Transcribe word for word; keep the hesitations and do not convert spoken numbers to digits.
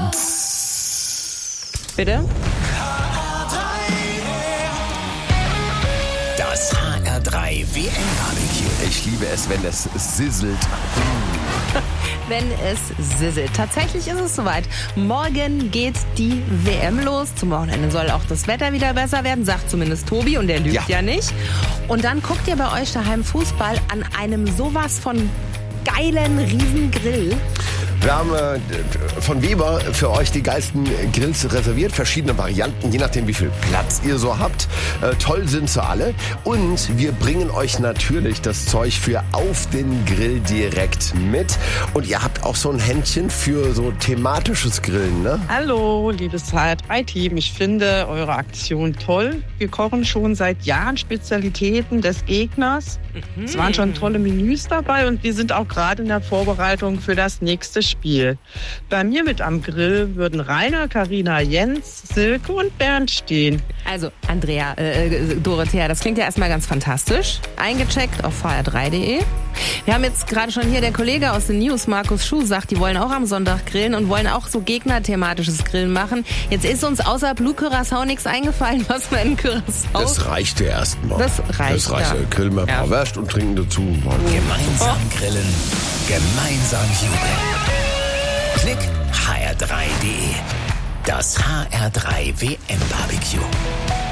Bitte? Das H R drei W M-Barbecue. Ich liebe es, wenn es sizzelt. Wenn es sizzelt. Tatsächlich ist es soweit. Morgen geht die W M los. Zum Wochenende soll auch das Wetter wieder besser werden, sagt zumindest Tobi, und der lügt ja, ja nicht. Und dann guckt ihr bei euch daheim Fußball an einem sowas von geilen Riesengrill. Wir haben äh, von Weber für euch die geilsten Grills reserviert, verschiedene Varianten, je nachdem wie viel Platz ihr so habt. Äh, toll sind sie alle. Und wir bringen euch natürlich das Zeug für auf den Grill direkt mit. Und ihr habt auch so ein Händchen für so thematisches Grillen, ne? Hallo, liebes H R drei Team. Ich finde eure Aktion toll. Wir kochen schon seit Jahren Spezialitäten des Gegners. Mhm. Es waren schon tolle Menüs dabei und wir sind auch gerade in der Vorbereitung für das nächste Spiel. Bei mir mit am Grill würden Rainer, Carina, Jens, Silke und Bernd stehen. Also, Andrea, äh, Dorothea, das klingt ja erstmal ganz fantastisch. Eingecheckt auf h r drei punkt d e. Wir haben jetzt gerade schon hier der Kollege aus den News, Markus Schuh, sagt, die wollen auch am Sonntag grillen und wollen auch so gegnerthematisches Grillen machen. Jetzt ist uns außer Blue Curaçao nichts eingefallen, was wir in Curaçao... Das reicht ja erstmal. Das reicht, Das reicht, ja. Grillen wir ein paar Ja. Wurst und trinken dazu. Gemeinsam grillen, gemeinsam jubeln. Klick h r drei punkt d e. Das H R drei W M-Barbecue.